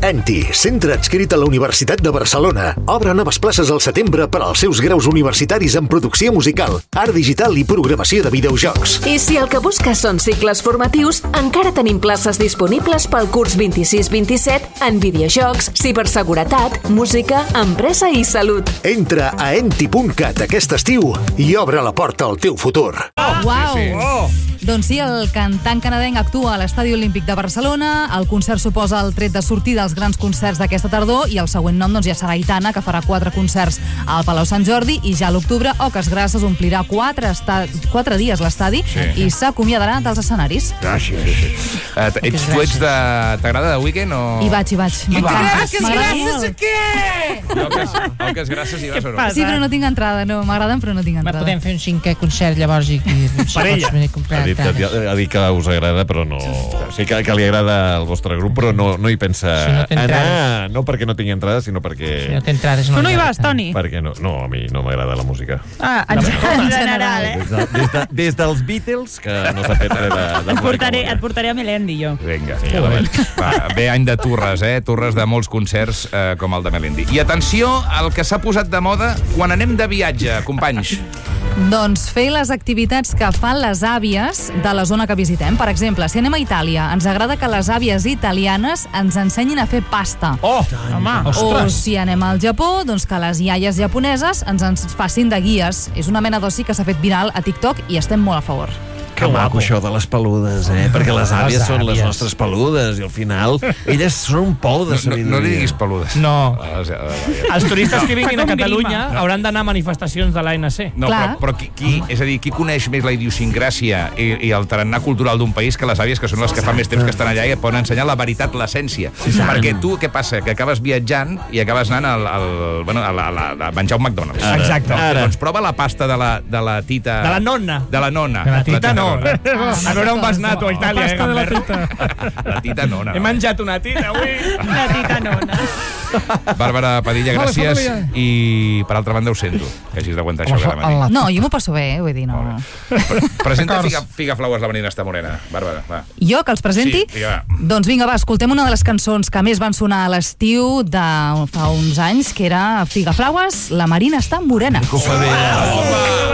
ENTI, centre adscrit a la Universitat de Barcelona. Obre noves places al setembre per als seus graus universitaris en producció musical, art digital i programació de videojocs. I si el que busques són cicles formatius, encara tenim places disponibles pel curs 26-27 en videojocs, ciberseguretat, música, empresa i salut. Entra a enti.cat aquest estiu i obre la porta al teu futur. Uau! Doncs sí, el cantant canadenc actua a l'Estadi Olímpic de Barcelona, el concert suposa el tret de sortida dels grans concerts d'aquesta tardor i el següent nom ja serà Aitana, que farà 4 concerts al Palau Sant Jordi, i ja a l'octubre Oques Grasses omplirà 4 dies l'estadi i s'acomiadarà dels escenaris. Tu ets de... T'agrada The Weeknd o...? Hi vaig. Oques Grasses a què? Oques Grasses hi vas o no? Sí, però no tinc entrada, no, m'agraden però no tinc entrada. Podem fer un 5è concert llavors i Per ella. Ha dit que us agrada, però no... Sí que li agrada al vostre grup, però no hi pensa anar, no perquè no tingui entrada, sinó perquè... Si no té entrades no... Tu no hi vas, Toni? Perquè no, a mi no m'agrada la música. En general, Des dels Beatles, que no s'ha fet res de música. Et portaré a Melendi, jo. Vinga, bé any de turres, turres de molts concerts com el de Melendi. I atenció al que s'ha posat de moda quan anem de viatge, companys. Doncs fer les activitats que fan les àvies de la zona que visitem. Per exemple, si anem a Itàlia, ens agrada que les àvies italianes ens ensenyin a fer pasta. O si anem al Japó, doncs que les iaies japoneses ens facin de guies. És una mena d'oci que s'ha fet viral a TikTok i estem molt a favor. Que maco això de les peludes, perquè les àvies són les nostres peludes i al final elles són un pol de sabidoria. No li diguis peludes. No. Els turistes que vinguin a Catalunya hauran d'anar a manifestacions de l'ANC. No, però qui coneix més la idiosincràsia i el tarannà cultural d'un país que les àvies, que són les que fa més temps que estan allà i poden ensenyar la veritat, l'essència. Perquè tu, què passa? Que acabes viatjant i acabes anant a menjar un McDonald's. Exacte. Doncs prova la pasta de la tita... De la nonna. De la nona. De la tita no. A veure on vas anar tu a Itàlia. La pasta de la tita. La tita nona. He menjat una tita avui. La tita nona. Bàrbara Padilla, gràcies. I per altra banda ho sento, que hagis d'aguantar això cada matí. No, jo m'ho passo bé, vull dir, no. Presenta Figaflaues la Marina està morena. Bàrbara, va. Jo, que els presenti? Sí, vinga, va. Doncs vinga, va, escoltem una de les cançons que més van sonar a l'estiu de fa uns anys, que era Figaflaues, la Marina està morena. Que ho fa bé.